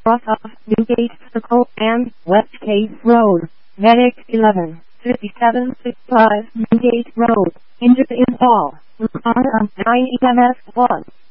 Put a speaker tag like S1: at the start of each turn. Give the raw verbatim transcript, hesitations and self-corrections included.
S1: cross of Newgate Circle and West Case Road. Medic eleven fifty-seven sixty-five Newgate Road. Injured in fall. On nine E M S one.